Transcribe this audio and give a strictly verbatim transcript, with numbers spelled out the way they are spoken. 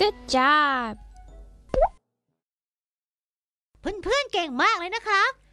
Good job เพื่อนๆเก่งมากเลยนะครับ